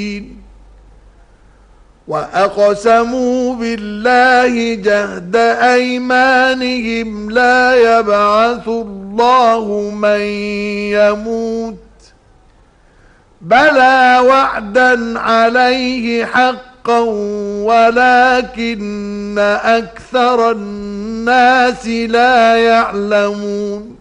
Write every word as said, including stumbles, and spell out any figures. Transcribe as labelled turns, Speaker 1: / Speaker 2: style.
Speaker 1: وأقسموا بالله جهد أيمانهم لا يبعث الله من يموت بلى وعدا عليه حقا ولكن أكثر الناس لا يعلمون